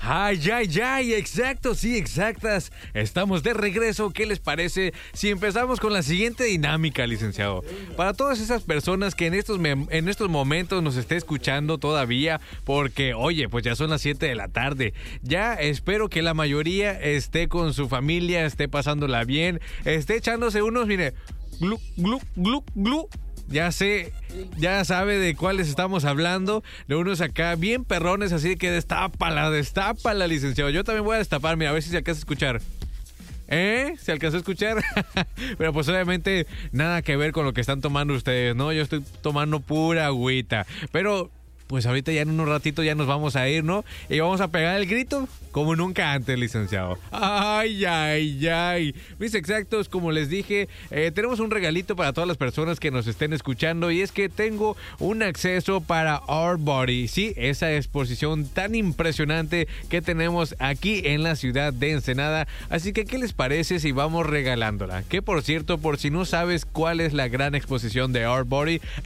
Ay, exacto, sí, exactas. Estamos de regreso. ¿Qué les parece si empezamos con la siguiente dinámica, licenciado? Para todas esas personas que en estos momentos nos esté escuchando todavía, porque, oye, pues ya son las 7 de la tarde. Ya espero que la mayoría esté con su familia, esté pasándola bien, esté echándose unos, mire, glu, glu, glu, glu. Ya sé, ya sabe de cuáles estamos hablando, de unos acá bien perrones, así que destápala, licenciado. Yo también voy a destapar, mira, a ver si se alcanza a escuchar. ¿Se alcanzó a escuchar? Pero pues obviamente nada que ver con lo que están tomando ustedes, ¿no? Yo estoy tomando pura agüita, pero pues ahorita ya en unos ratitos ya nos vamos a ir, ¿no? Y vamos a pegar el grito como nunca antes, licenciado. Ay. Mis exactos, como les dije, tenemos un regalito para todas las personas que nos estén escuchando, y es que tengo un acceso para Our Body, sí, esa exposición tan impresionante que tenemos aquí en la ciudad de Ensenada. Así que, ¿qué les parece si vamos regalándola? Que por cierto, por si no sabes cuál es la gran exposición de Our Body,